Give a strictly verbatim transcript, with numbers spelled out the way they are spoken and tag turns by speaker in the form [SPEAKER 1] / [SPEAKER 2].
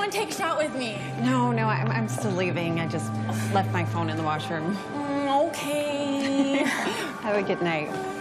[SPEAKER 1] and take a shot with me?
[SPEAKER 2] No, no, I'm, I'm still leaving. I just left my phone in the washroom.
[SPEAKER 1] Mm, okay.
[SPEAKER 2] Have a good night.